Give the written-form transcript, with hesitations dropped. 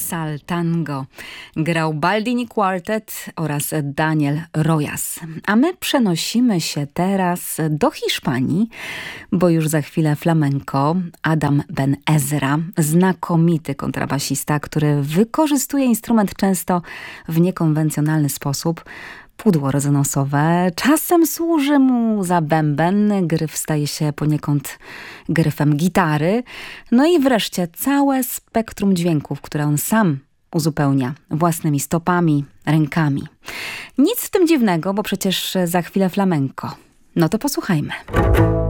Sal Tango. Grał Baldini Quartet oraz Daniel Rojas. A my przenosimy się teraz do Hiszpanii, bo już za chwilę flamenco. Adam Ben Ezra, znakomity kontrabasista, który wykorzystuje instrument często w niekonwencjonalny sposób. Pudło rezonansowe. Czasem służy mu za bęben, gryf staje się poniekąd gryfem gitary. No i wreszcie całe spektrum dźwięków, które on sam uzupełnia własnymi stopami, rękami. Nic w tym dziwnego, bo przecież za chwilę flamenco. No to posłuchajmy.